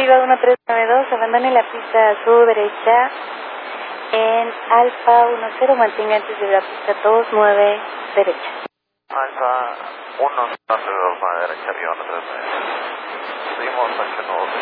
Viva 1392, abandone la pista a su derecha. En Alfa 10, mantenga antes de la pista 29 derecha. Alfa 1, 2, derecha, Viva 1392. Seguimos acción 9.